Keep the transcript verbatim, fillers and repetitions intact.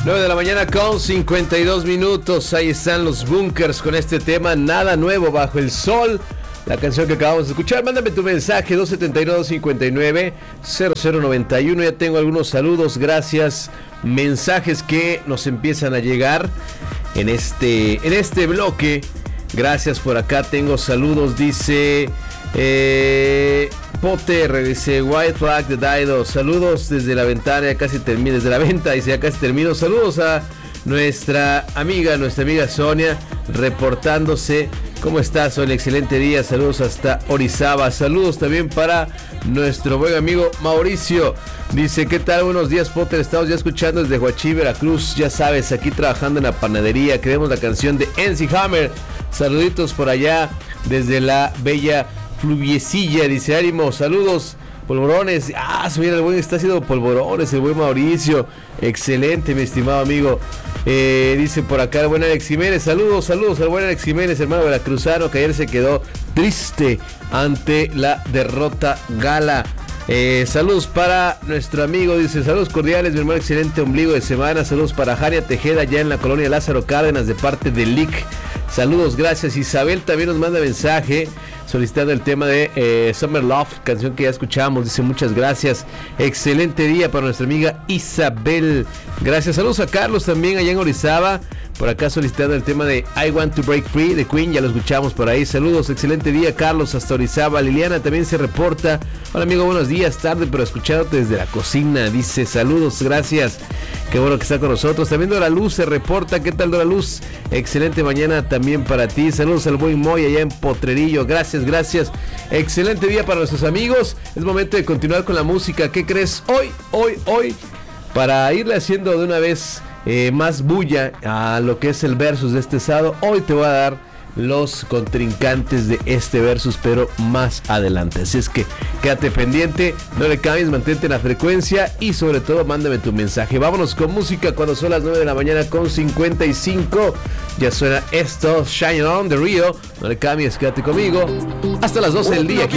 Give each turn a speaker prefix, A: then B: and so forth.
A: nueve de la mañana con cincuenta y dos minutos. Ahí están los Bunkers con este tema, Nada Nuevo Bajo el Sol. La canción que acabamos de escuchar. Mándame tu mensaje dos siete dos, cinco nueve, cero cero nueve uno. Ya tengo algunos saludos, gracias. Mensajes que nos empiezan a llegar en este, en este bloque. Gracias por acá. Tengo saludos. Dice eh, Potter, dice White Flag de Daido. Saludos desde la ventana. Ya casi termino. Desde la venta. Dice ya casi termino. Saludos a nuestra amiga, nuestra amiga Sonia, reportándose. ¿Cómo estás, Sonia? Excelente día. Saludos hasta Orizaba. Saludos también para nuestro buen amigo Mauricio. Dice, ¿qué tal? Buenos días, Potter. Estamos ya escuchando desde Huachí, Veracruz. Ya sabes, aquí trabajando en la panadería. Queremos la canción de N C Hammer. Saluditos por allá desde la bella Fluviecilla. Dice, ánimo, saludos. Polvorones, ah, mira, el buen está haciendo polvorones, el buen Mauricio, excelente, mi estimado amigo. Eh, dice por acá el buen Alex Jiménez, saludos, saludos al buen Alex Jiménez, hermano veracruzano, que ayer se quedó triste ante la derrota gala. Eh, saludos para nuestro amigo, dice, saludos cordiales, mi hermano, excelente ombligo de semana. Saludos para Jaria Tejeda, ya en la colonia Lázaro Cárdenas, de parte de L I C. Saludos, gracias. Isabel también nos manda mensaje solicitando el tema de eh, Summer Love, canción que ya escuchamos. Dice, muchas gracias, excelente día para nuestra amiga Isabel. Gracias, saludos a Carlos también allá en Orizaba, por acá solicitando el tema de I Want to Break Free de Queen, ya lo escuchamos por ahí. Saludos, excelente día, Carlos, hasta Orizaba. Liliana también se reporta. Hola amigo, buenos días, tarde, pero escuchándote desde la cocina. Dice, saludos, gracias, qué bueno que está con nosotros. También Dora Luz se reporta. ¿Qué tal, Dora Luz? Excelente mañana también para ti. Saludos al buen Moy allá en Potrerillo. Gracias, gracias. Excelente día para nuestros amigos. Es momento de continuar con la música. ¿Qué crees? Hoy, hoy, hoy, para irle haciendo de una vez eh, más bulla a lo que es el versus de este sábado, hoy te voy a dar los contrincantes de este versus, pero más adelante. Así es que quédate pendiente, no le cambies, mantente en la frecuencia y sobre todo mándame tu mensaje. Vámonos con música cuando son las nueve de la mañana con cincuenta y cinco. Ya suena esto, Shine On de Rio. No le cambies, quédate conmigo hasta las doce del día. Aquí